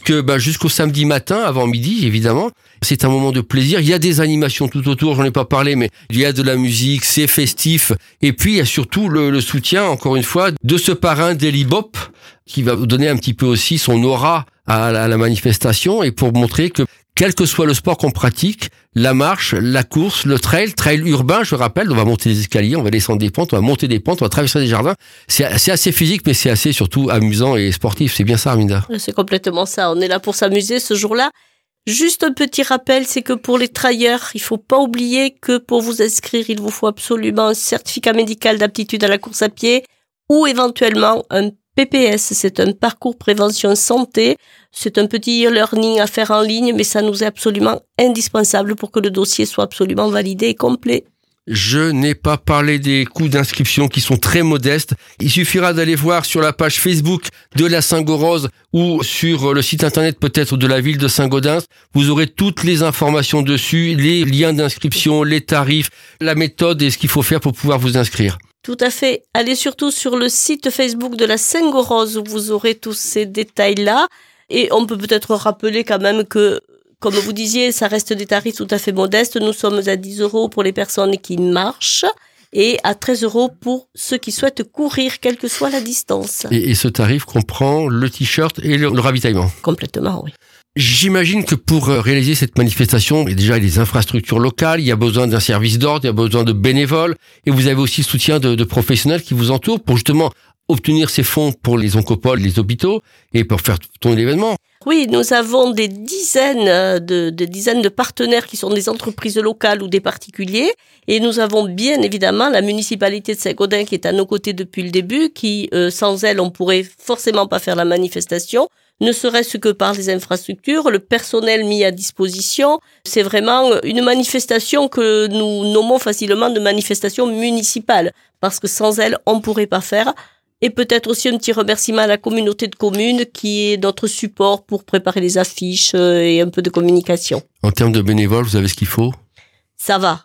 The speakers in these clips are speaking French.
jusqu'au samedi matin, avant midi, évidemment. C'est un moment de plaisir. Il y a des animations tout autour, j'en ai pas parlé, mais il y a de la musique, c'est festif. Et puis, il y a surtout le soutien, encore une fois, de ce parrain d'Eli Bop, qui va donner un petit peu aussi son aura à la manifestation, et pour montrer que, quel que soit le sport qu'on pratique, la marche, la course, le trail urbain, je rappelle, on va monter des escaliers, on va descendre des pentes, on va monter des pentes, on va traverser des jardins. C'est assez physique, mais c'est assez surtout amusant et sportif. C'est bien ça, Arminda? C'est complètement ça. On est là pour s'amuser ce jour-là. Juste un petit rappel, c'est que pour les trailleurs, il faut pas oublier que pour vous inscrire, il vous faut absolument un certificat médical d'aptitude à la course à pied ou éventuellement un PPS, c'est un parcours prévention santé. C'est un petit e-learning à faire en ligne, mais ça nous est absolument indispensable pour que le dossier soit absolument validé et complet. Je n'ai pas parlé des coûts d'inscription qui sont très modestes. Il suffira d'aller voir sur la page Facebook de la Saint-Gorrose ou sur le site internet peut-être de la ville de Saint-Gaudens. Vous aurez toutes les informations dessus, les liens d'inscription, les tarifs, la méthode et ce qu'il faut faire pour pouvoir vous inscrire. Tout à fait. Allez surtout sur le site Facebook de la Saint-Gorrose où vous aurez tous ces détails-là. Et on peut peut-être rappeler quand même que, comme vous disiez, ça reste des tarifs tout à fait modestes. Nous sommes à 10 € pour les personnes qui marchent et à 13 € pour ceux qui souhaitent courir, quelle que soit la distance. Et ce tarif comprend le t-shirt et le ravitaillement. Complètement, oui. J'imagine que pour réaliser cette manifestation, il y a déjà les infrastructures locales, il y a besoin d'un service d'ordre, il y a besoin de bénévoles, et vous avez aussi le soutien de professionnels qui vous entourent pour justement obtenir ces fonds pour les oncopoles, les hôpitaux, et pour faire tourner l'événement. Oui, nous avons des dizaines de partenaires qui sont des entreprises locales ou des particuliers. Et nous avons bien évidemment la municipalité de Saint-Gaudens qui est à nos côtés depuis le début, qui, sans elle, on pourrait forcément pas faire la manifestation, ne serait-ce que par les infrastructures, le personnel mis à disposition. C'est vraiment une manifestation que nous nommons facilement de manifestation municipale, parce que sans elle, on pourrait pas faire. Et peut-être aussi un petit remerciement à la communauté de communes qui est notre support pour préparer les affiches et un peu de communication. En termes de bénévoles, vous avez ce qu'il faut? Ça va.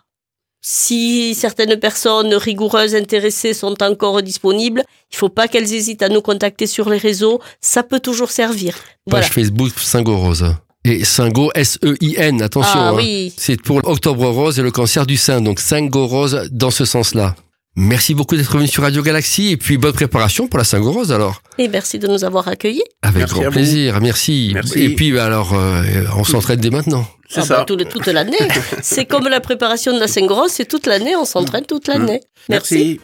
Si certaines personnes rigoureuses intéressées sont encore disponibles, il faut pas qu'elles hésitent à nous contacter sur les réseaux. Ça peut toujours servir. Voilà. Page Facebook Saint-Gorrose. Et Saint-Go, S-E-I-N, attention. Ah oui. C'est pour Octobre Rose et le cancer du sein. Donc Saint-Gorrose dans ce sens-là. Merci beaucoup d'être venu sur Radio Galaxie et puis bonne préparation pour la Saint-Gorrose alors. Et merci de nous avoir accueillis. Avec Merci grand plaisir, merci. Et puis alors, on s'entraîne dès maintenant. C'est ça. Toute l'année. C'est comme la préparation de la Saint-Gorrose, c'est toute l'année, on s'entraîne toute l'année. Merci.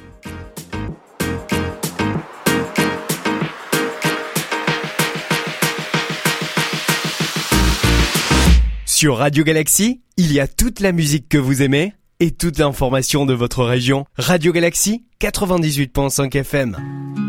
Sur Radio Galaxie, il y a toute la musique que vous aimez et toute l'information de votre région. Radio Galaxie, 98.5 FM.